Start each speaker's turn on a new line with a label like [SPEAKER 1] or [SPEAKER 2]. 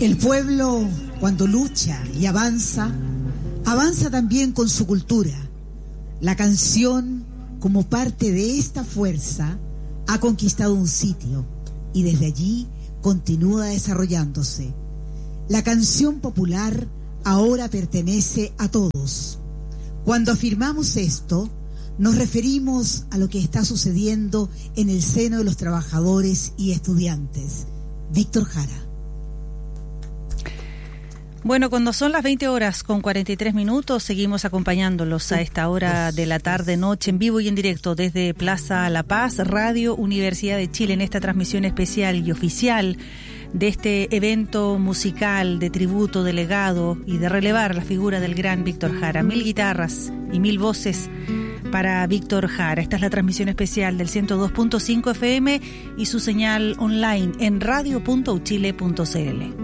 [SPEAKER 1] El pueblo, cuando lucha y avanza, avanza también con su cultura. La canción, como parte de esta fuerza, ha conquistado un sitio y desde allí continúa desarrollándose. La canción popular ahora pertenece a todos. Cuando afirmamos esto, nos referimos a lo que está sucediendo en el seno de los trabajadores y estudiantes. Víctor Jara.
[SPEAKER 2] Bueno, cuando son las 20:43, seguimos acompañándolos a esta hora de la tarde-noche en vivo y en directo desde Plaza La Paz, Radio Universidad de Chile, en esta transmisión especial y oficial de este evento musical de tributo, de legado y de relevar la figura del gran Víctor Jara. 1000 guitarras y 1000 voces para Víctor Jara. Esta es la transmisión especial del 102.5 FM y su señal online en radio.uchile.cl.